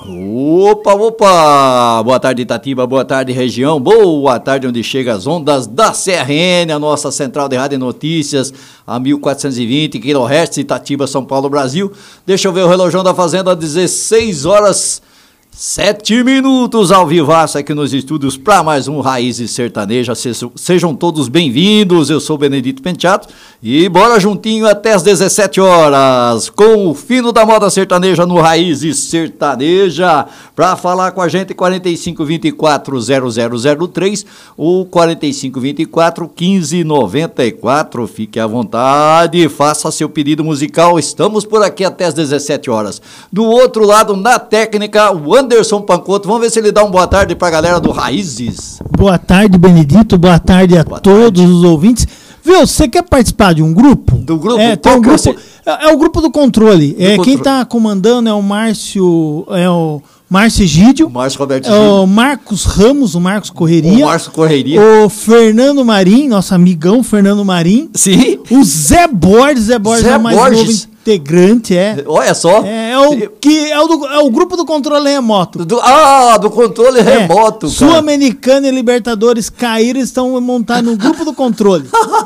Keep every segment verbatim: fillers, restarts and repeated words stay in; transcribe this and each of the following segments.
Opa, opa! Boa tarde, Itatiba, boa tarde, região, boa tarde, onde chega as ondas da C R N, a nossa central de rádio e notícias, a mil quatrocentos e vinte quilohertz, Itatiba, São Paulo, Brasil. Deixa eu ver o relógio da Fazenda, dezesseis horas, sete minutos ao vivaço aqui nos estúdios para mais um Raízes Sertaneja. Sejam todos bem-vindos, eu sou Benedito Penteato e bora juntinho até as dezessete horas com o fino da moda sertaneja no Raízes Sertaneja. Para falar com a gente, quarenta e cinco, vinte e quatro, zero zero zero três ou quarenta e cinco, vinte e quatro, quinze, noventa e quatro. Fique à vontade, faça seu pedido musical, estamos por aqui até as dezessete horas. Do outro lado, na técnica, o Anderson Pancoto, vamos ver se ele dá uma boa tarde pra galera do Raízes. Boa tarde, Benedito, boa tarde a boa todos tarde. Os ouvintes. Viu, você quer participar de um grupo? Do grupo? É, tem um grupo você... é, é o grupo do controle. Do é, controle. Quem tá comandando é o Márcio, é o Márcio Egídio. O Márcio Roberto Egídio. É o Marcos Ramos, o Marcos Correria. O Márcio Correria. O Fernando Marim, nosso amigão Fernando Marim. Sim. O Zé Borges, Zé Borges Zé é o mais Borges. novo integrante, é. Olha só. É, é, o, que, é, o, do, é o grupo do controle remoto. Do, ah, do controle é, remoto. Sul-Americana e Libertadores caíram e estão montados no grupo do controle.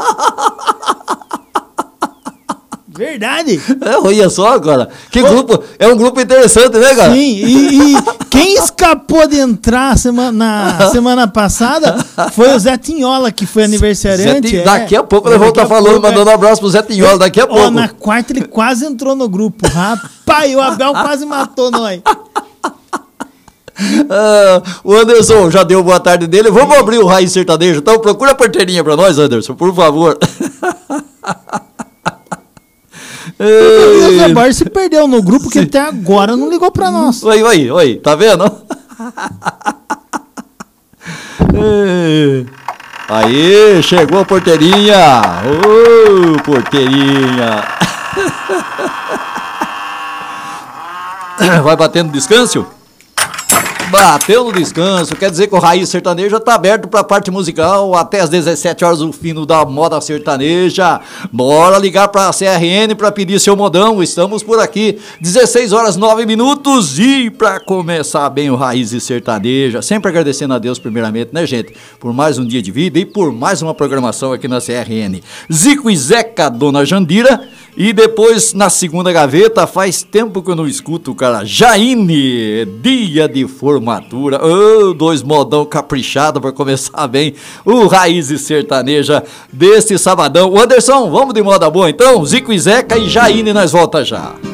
Verdade. É, olha só, cara. Que Ô, grupo. É um grupo interessante, né, cara? Sim, e, e quem escapou de entrar semana, na semana passada foi o Zé Tinhola, que foi aniversariante. Zé, é. Daqui a pouco nós vamos estar falando, pouco, mandando um abraço pro Zé Tinhola, daqui a pouco. Ó, na quarta ele quase entrou no grupo. Rapaz, o Abel quase matou nós. Ah, o Anderson já deu boa tarde dele. Vamos abrir o Raiz Sertanejo. Então procura a porteirinha pra nós, Anderson, por favor. O Zé Borges se perdeu no grupo que até agora não ligou pra nós. Oi, oi, oi, tá vendo? Aí, chegou a porteirinha. Ô, oh, porteirinha. Vai batendo descanso? Bateu no descanso, quer dizer que o Raiz Sertaneja está aberto para a parte musical até as dezessete horas, o fino da moda sertaneja. Bora ligar para a C R N para pedir seu modão, estamos por aqui, dezesseis horas, nove minutos, e para começar bem o Raiz Sertaneja, sempre agradecendo a Deus primeiramente, né, gente, por mais um dia de vida e por mais uma programação aqui na C R N. Zico e Zeca, Dona Jandira. E depois, na segunda gaveta, faz tempo que eu não escuto, cara, Jaine, dia de formatura, oh, dois modão caprichado para começar bem o Raiz Sertaneja deste sabadão. O Anderson, vamos de moda boa então? Zico e Zeca e Jaine, nós volta já.